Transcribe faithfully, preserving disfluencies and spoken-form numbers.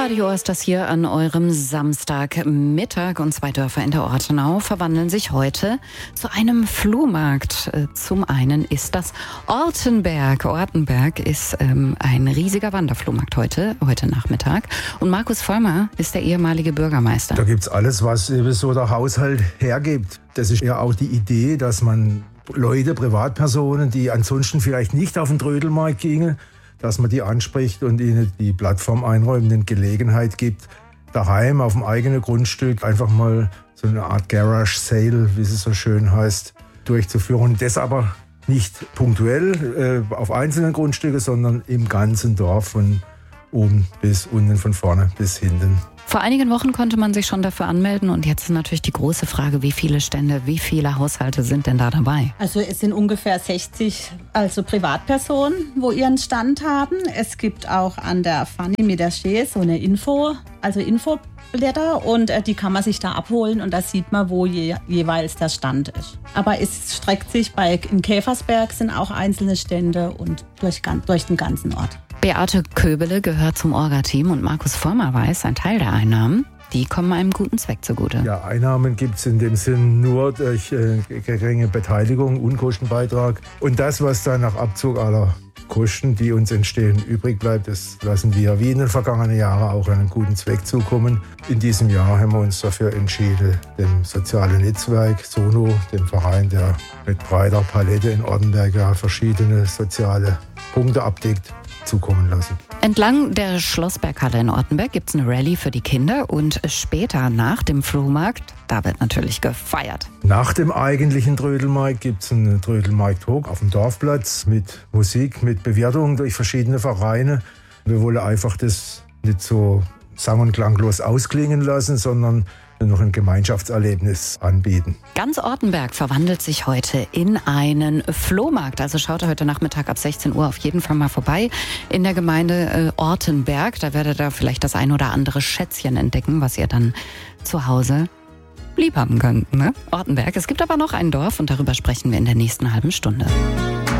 Radio ist das hier an eurem Samstagmittag und zwei Dörfer in der Ortenau verwandeln sich heute zu einem Flohmarkt. Zum einen ist das Ortenberg. Ortenberg ist ähm, ein riesiger Wanderflohmarkt heute, heute Nachmittag. Und Markus Vollmer ist der ehemalige Bürgermeister. Da gibt's alles, was eben so der Haushalt hergibt. Das ist ja auch die Idee, dass man Leute, Privatpersonen, die ansonsten vielleicht nicht auf den Trödelmarkt gingen, dass man die anspricht und ihnen die Plattform einräumenden Gelegenheit gibt, daheim auf dem eigenen Grundstück einfach mal so eine Art Garage Sale, wie es so schön heißt, durchzuführen. Das aber nicht punktuell äh, auf einzelnen Grundstücken, sondern im ganzen Dorf von oben bis unten, von vorne bis hinten. Vor einigen Wochen konnte man sich schon dafür anmelden und jetzt ist natürlich die große Frage, wie viele Stände, wie viele Haushalte sind denn da dabei? Also es sind ungefähr sechzig also Privatpersonen, wo ihren Stand haben. Es gibt auch an der Fanny mit der Chaise so eine Info, also Infoblätter und äh, die kann man sich da abholen und da sieht man, wo je, jeweils der Stand ist. Aber es streckt sich bei, in Käfersberg sind auch einzelne Stände und durch, durch den ganzen Ort. Beate Köbele gehört zum Orga-Team und Markus Vollmer weiß, ein Teil der Einnahmen, die kommen einem guten Zweck zugute. Ja, Einnahmen gibt es in dem Sinn nur durch äh, geringe Beteiligung, Unkostenbeitrag. Und das, was dann nach Abzug aller Kosten, die uns entstehen, übrig bleibt, das lassen wir wie in den vergangenen Jahren auch einen guten Zweck zukommen. In diesem Jahr haben wir uns dafür entschieden, dem sozialen Netzwerk Sono, dem Verein, der mit breiter Palette in Ortenberg ja verschiedene soziale Punkte abdeckt, zukommen lassen. Entlang der Schlossberghalle in Ortenberg gibt es eine Rallye für die Kinder und später nach dem Flohmarkt, da wird natürlich gefeiert. Nach dem eigentlichen Trödelmarkt gibt es einen Trödelmarkt-Hoch auf dem Dorfplatz mit Musik, mit Bewertungen durch verschiedene Vereine. Wir wollen einfach das nicht so sang- und klanglos ausklingen lassen, sondern noch ein Gemeinschaftserlebnis anbieten. Ganz Ortenberg verwandelt sich heute in einen Flohmarkt. Also schaut heute Nachmittag ab sechzehn Uhr auf jeden Fall mal vorbei in der Gemeinde äh, Ortenberg. Da werdet ihr vielleicht das ein oder andere Schätzchen entdecken, was ihr dann zu Hause lieb haben könnt. Ne? Ortenberg. Es gibt aber noch ein Dorf und darüber sprechen wir in der nächsten halben Stunde.